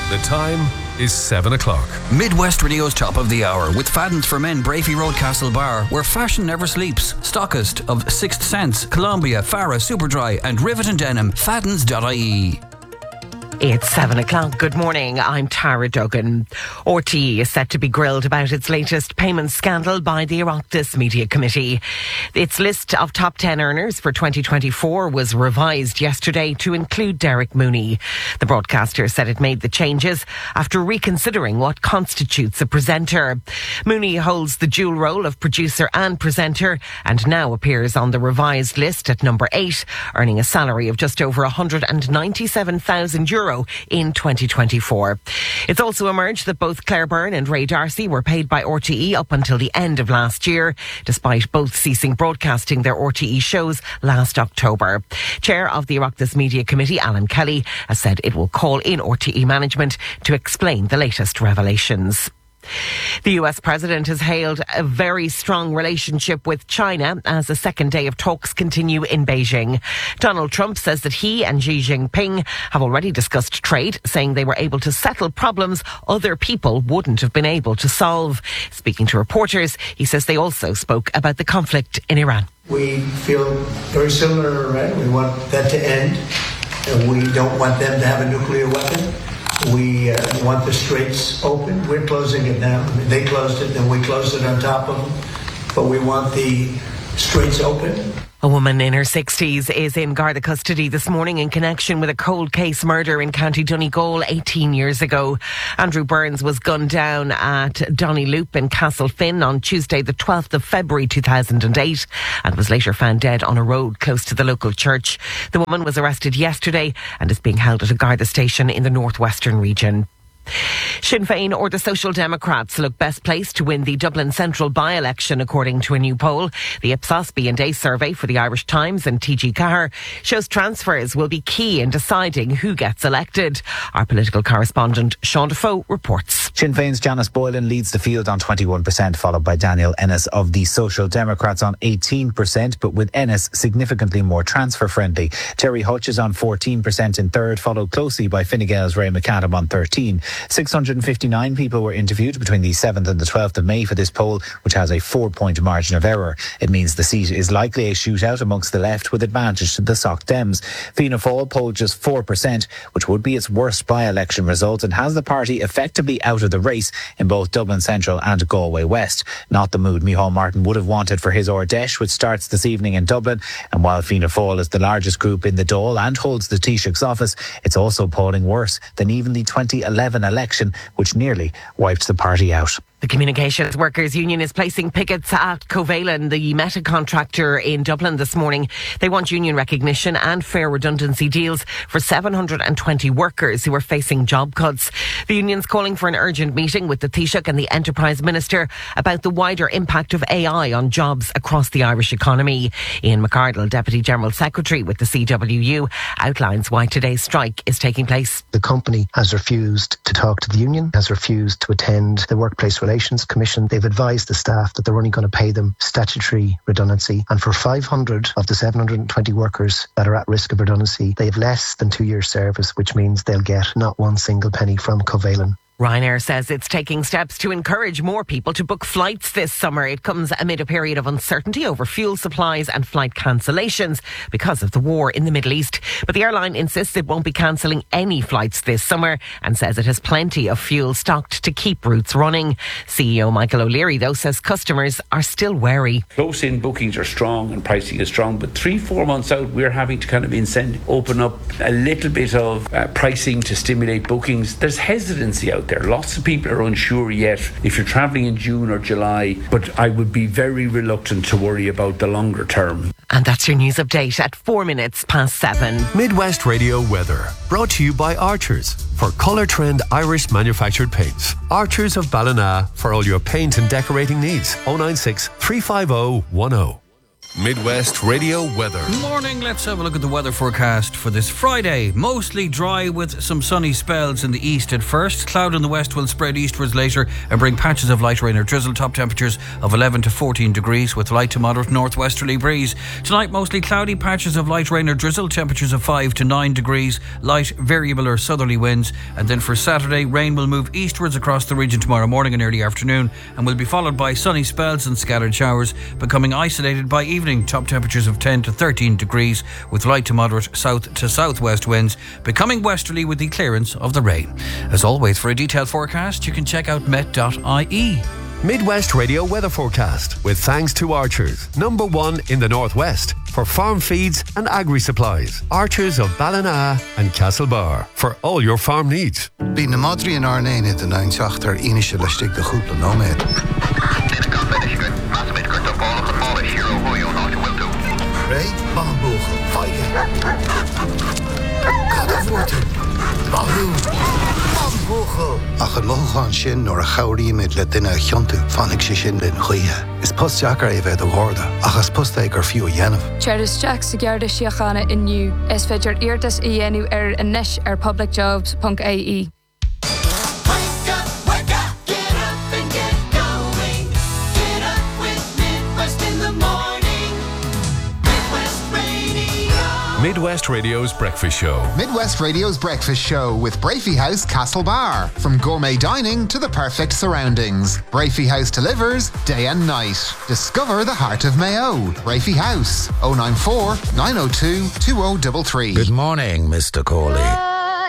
The time is 7 o'clock. Midwest Radio's top of the hour with Fadden's for Men, Brafey Road, Castlebar, where fashion never sleeps. Stockist of Sixth Sense, Columbia, Farah, Superdry and Rivet and Denim. Faddens.ie. It's 7 o'clock. Good morning. I'm Tara Duggan. RTE is set to be grilled about its latest payment scandal by the Oireachtas Media Committee. Its list of top 10 earners for 2024 was revised yesterday to include Derek Mooney. The broadcaster said it made the changes after reconsidering what constitutes a presenter. Mooney holds the dual role of producer and presenter and now appears on the revised list at number 8, earning a salary of just over €197,000 in 2024. It's also emerged that both Claire Byrne and Ray Darcy were paid by RTE up until the end of last year, despite both ceasing broadcasting their RTE shows last October. Chair of the Oireachtas Media Committee, Alan Kelly, has said it will call in RTE management to explain the latest revelations. The US president has hailed a very strong relationship with China as the second day of talks continue in Beijing. Donald Trump says that he and Xi Jinping have already discussed trade, saying they were able to settle problems other people wouldn't have been able to solve. Speaking to reporters, he says they also spoke about the conflict in Iran. We feel very similar to Iran. We want that to end. We don't want them to have a nuclear weapon. We want the straits open. We're closing it now. I mean, they closed it, then we closed it on top of them. But we want the straits open. A woman in her 60s is in Garda custody this morning in connection with a cold case murder in County Donegal 18 years ago. Andrew Burns was gunned down at Donnyloop in Castlefin on Tuesday the 12th of February 2008 and was later found dead on a road close to the local church. The woman was arrested yesterday and is being held at a Garda station in the northwestern region. Sinn Féin or the Social Democrats look best placed to win the Dublin Central by-election according to a new poll. The Ipsos B&A survey for the Irish Times and TG Cahir shows transfers will be key in deciding who gets elected. Our political correspondent Sean Defoe reports. Sinn Féin's Janice Boylan leads the field on 21%, followed by Daniel Ennis of the Social Democrats on 18%, but with Ennis significantly more transfer-friendly. Terry Hutch is on 14% in third, followed closely by Fine Gael's Ray McAdam on 13%. 659 people were interviewed between the 7th and the 12th of May for this poll, which has a 4-point margin of error. It means the seat is likely a shootout amongst the left with advantage to the Soc Dems. Fianna Fáil polled just 4%, which would be its worst by-election result and has the party effectively out of the race in both Dublin Central and Galway West. Not the mood Micheál Martin would have wanted for his Ardèche, which starts this evening in Dublin. And while Fianna Fáil is the largest group in the Dáil and holds the Taoiseach's office, it's also polling worse than even the 2011 election, which nearly wiped the party out. The Communications Workers Union is placing pickets at Covalent, the Meta contractor in Dublin this morning. They want union recognition and fair redundancy deals for 720 workers who are facing job cuts. The union's calling for an urgent meeting with the Taoiseach and the Enterprise Minister about the wider impact of AI on jobs across the Irish economy. Ian McArdle, Deputy General Secretary with the CWU, outlines why today's strike is taking place. The company has refused to talk to the union, has refused to attend the Workplace Relations Commission. They've advised the staff that they're only going to pay them statutory redundancy. And for 500 of the 720 workers that are at risk of redundancy, they have less than 2 years service, which means they'll get not one single penny from Covalent. Ryanair says it's taking steps to encourage more people to book flights this summer. It comes amid a period of uncertainty over fuel supplies and flight cancellations because of the war in the Middle East. But the airline insists it won't be cancelling any flights this summer and says it has plenty of fuel stocked to keep routes running. CEO Michael O'Leary, though, says customers are still wary. Close-in bookings are strong and pricing is strong, but 3-4 months out, we're having to kind of open up a little bit of pricing to stimulate bookings. There's hesitancy out there. Lots of people are unsure yet if you're travelling in June or July, but I would be very reluctant to worry about the longer term. And that's your news update at 7:04. Midwest Radio weather, brought to you by Archers for Colour Trend Irish manufactured paints. Archers of Ballina for all your paint and decorating needs. 096 350 10. Midwest Radio weather. Morning, let's have a look at the weather forecast for this Friday. Mostly dry with some sunny spells in the east at first. Cloud in the west will spread eastwards later and bring patches of light rain or drizzle. Top temperatures of 11 to 14 degrees with light to moderate northwesterly breeze. Tonight, mostly cloudy, patches of light rain or drizzle. Temperatures of 5 to 9 degrees. Light variable or southerly winds. And then for Saturday, rain will move eastwards across the region tomorrow morning and early afternoon and will be followed by sunny spells and scattered showers, becoming isolated by evening. Top temperatures of 10 to 13 degrees with light to moderate south to southwest winds, becoming westerly with the clearance of the rain. As always, for a detailed forecast, you can check out met.ie. Midwest Radio weather forecast with thanks to Archers, #1 in the Northwest for farm feeds and agri-supplies. Archers of Ballina and Castlebar for all your farm needs. Bí na Madri an Arnain in den Einsachter inische lastig de Groep Nomad. Ray, Bamboegel, Feigen. Kattenvoorten. Bahoo. Bamboegel. Ach, het mogen gaan sin nor a chaurie met le dinne chontu van ik sin den goeie. Is post jacker even de hoorde. Ach, as post eker few jenef. Charles Jack Sigarda Shiachana in new. Es fedger eerdes ienu en nesh publicjobs.ie. Midwest Radio's Breakfast Show. Midwest Radio's Breakfast Show with Brafey House Castlebar. From gourmet dining to the perfect surroundings, Brafey House delivers day and night. Discover the heart of Mayo. Brafey House, 094 902 2033. Good morning, Mr. Corley.